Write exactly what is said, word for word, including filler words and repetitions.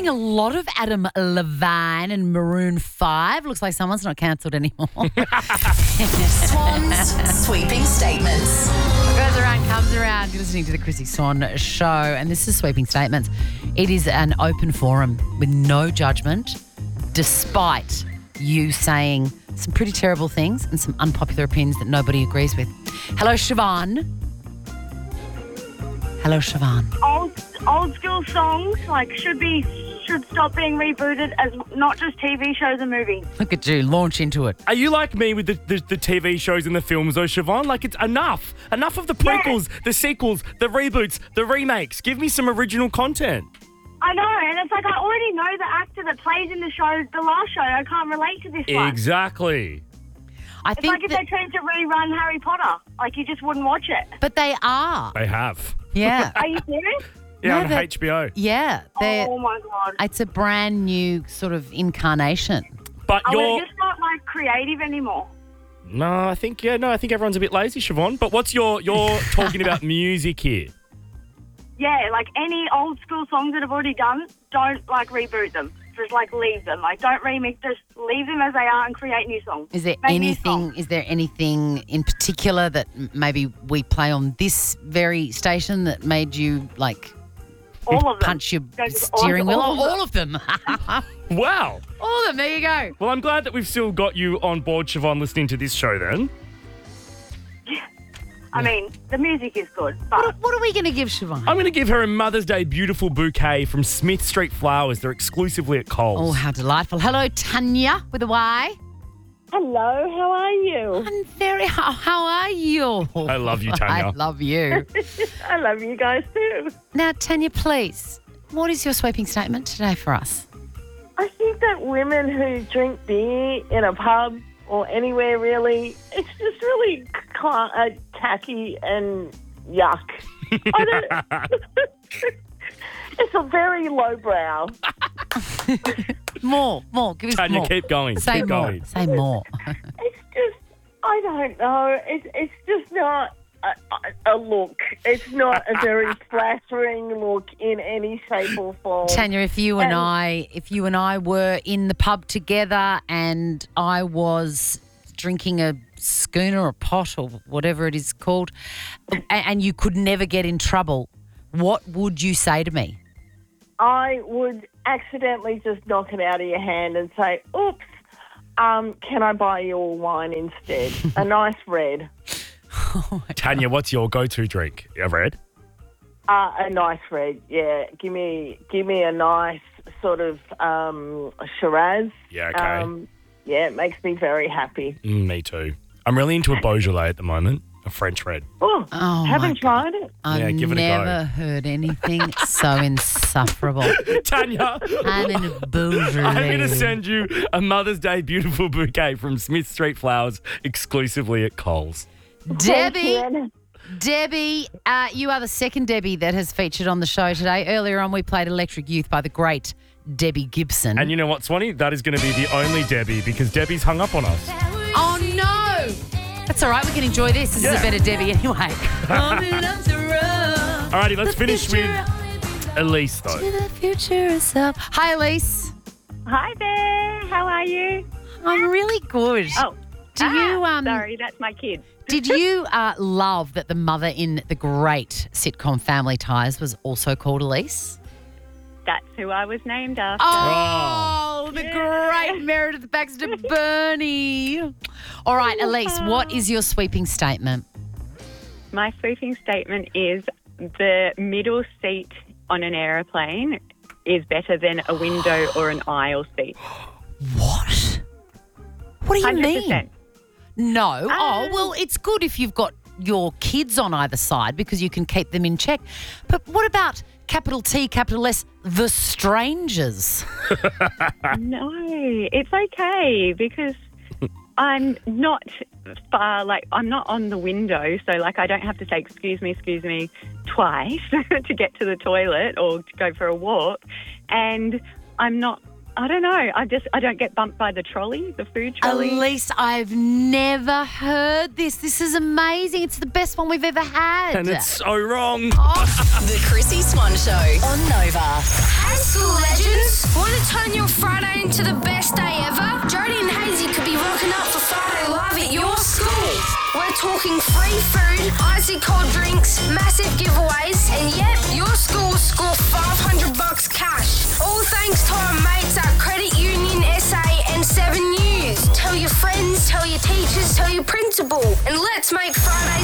a lot of Adam Levine and Maroon five. Looks like someone's not cancelled anymore. Swan's sweeping statements. What goes around comes around. You're listening to the Chrissy Swan Show, and this is Sweeping Statements. It is an open forum with no judgment, despite you saying some pretty terrible things and some unpopular opinions that nobody agrees with. Hello, Siobhan. Hello, Siobhan. Old old school songs like should be should stop being rebooted as not just T V shows and movies. Look at you, launch into it. Are you like me with the, the, the T V shows and the films, though, Siobhan? Like, it's enough. Enough of the prequels, the sequels, the reboots, the remakes. Give me some original content. I know, and it's like I already know the actor that plays in the show, the last show. I can't relate to this one. Exactly. I It's think like if that, they tried to rerun Harry Potter. Like, you just wouldn't watch it. but they are. They have. Yeah. Are you serious? Yeah, No, on but- H B O. Yeah. they're- Oh, my God. It's a brand new sort of incarnation. But Oh, you're... we're just not, like, creative anymore. No, I think, yeah, no, I think everyone's a bit lazy, Siobhan. But what's your... You're talking about music here. Yeah, like any old school songs that I've already done, don't, like, reboot them. Just, like, leave them. Like, don't remix, just leave them as they are and create new songs. Is there Make new anything? songs. Is there anything in particular that m- maybe we play on this very station that made you like All of them. punch your Go to steering wheel? all- All, all of them. Wow. all of them. There you go. Well, I'm glad that we've still got you on board, Siobhan, listening to this show then. I mean, the music is good, What, but what are we going to give Siobhan? I'm going to give her a Mother's Day beautiful bouquet from Smith Street Flowers. They're exclusively at Coles. Oh, how delightful. Hello, Tanya with a Y. Hello, how are you? I'm very, how, how are you? I love you, Tanya. I love you. I love you guys too. Now, Tanya, please, what is your sweeping statement today for us? I think that women who drink beer in a pub or anywhere really, it's just really cl- uh, tacky and yuck. I don't, it's a very lowbrow. More, more. Give us Tanya, more. keep going. Say keep more. going. Say more. It's just, I don't know. It's it's just not a, a, a look. It's not a very flattering look in any shape or form. Tanya, if you and Um, I, if you and I were in the pub together, and I was drinking a schooner or pot or whatever it is called, and, and you could never get in trouble, what would you say to me? I would accidentally just knock it out of your hand and say, oops, um, can I buy you a wine instead? A nice red. Tanya, what's your go-to drink? A red? Uh, a nice red, yeah. Give me give me a nice sort of um, Shiraz. Yeah, okay. Um, yeah, it makes me very happy. Mm, me too. I'm really into a Beaujolais at the moment, a French red. Oh, Oh, my haven't tried it. I've Yeah, give it a go. never heard anything so insufferable. Tanya, I'm in a Beaujolais. I'm going to send you a Mother's Day beautiful bouquet from Smith Street Flowers exclusively at Coles. Debbie. Thank you. Debbie, uh, you are the second Debbie that has featured on the show today. Earlier on, we played Electric Youth by the great Debbie Gibson. And you know what, Swanee? That is going to be the only Debbie because Debbie's hung up on us. Oh, no. That's all right. We can enjoy this. This Yeah. is a better Debbie anyway. Alrighty, let's finish with Elise, though. The future is up. Hi, Elise. Hi there. How are you? I'm really good. Oh, Do you, um, sorry, that's my kid. Did you uh, love that the mother in the great sitcom Family Ties was also called Elise? That's who I was named after. Oh, the great Meredith Baxter Burney. All right, Elise, what is your sweeping statement? My sweeping statement is the middle seat on an aeroplane is better than a window or an aisle seat. What? What do you one hundred mean? percent. No. oh, Um, well, it's good if you've got your kids on either side because you can keep them in check. But what about capital T, capital S, the strangers? No, it's okay because I'm not far, like, I'm not on the window, so, like, I don't have to say, excuse me, excuse me, twice to get to the toilet or to go for a walk. And I'm not, I don't know, I just, I don't get bumped by the trolley, the food trolley. Elise, I've never heard this. This is amazing. It's the best one we've ever had. And it's so wrong. The Chrissy Swan Show on Nova. school legends. Want to turn your Friday into the best day ever? Jody and Hazy could be rocking up for Friday Live at your school. We're talking free food, icy cold drinks, massive